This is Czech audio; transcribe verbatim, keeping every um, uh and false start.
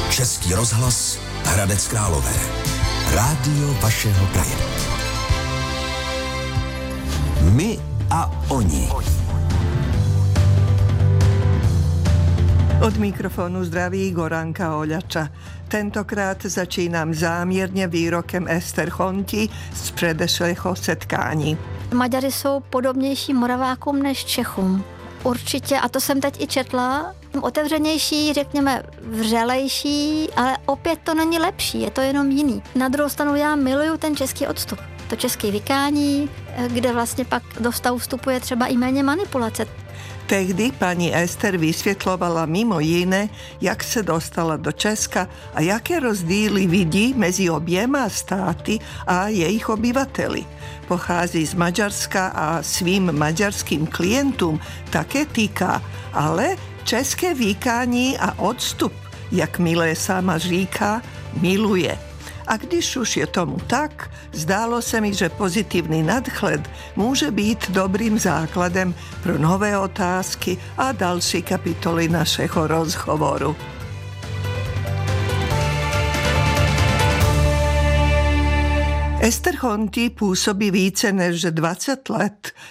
Český rozhlas Hradec Králové. Rádio vašeho kraje. My a oni. Od mikrofonu zdraví Goranka Oľača. Tentokrát začínám záměrně výrokem Ester Honti z předešlého setkání. Maďaři jsou podobnější Moravákům než Čechům. Určitě, a to jsem teď i četla, otevřenější, řekněme vřelejší, ale opět to není lepší, je to jenom jiný. Na druhou stranu já miluju ten český odstup. To české vykání, kde vlastně pak do vztahu vstupuje třeba i méně manipulace. Tehdy paní Ester vysvětlovala mimo jiné, jak se dostala do Česka a jaké rozdíly vidí mezi oběma státy a jejich obyvateli. Pochází z Maďarska a svým maďarským klientům také týká, ale české vykání a odstup, jak milé sama říká, miluje. A když už je tomu tak, zdálo se mi, že pozitivní nadhled může být dobrým základem pro nové otázky a další kapitoly našeho rozhovoru. Ester Honti působí více než dvacet let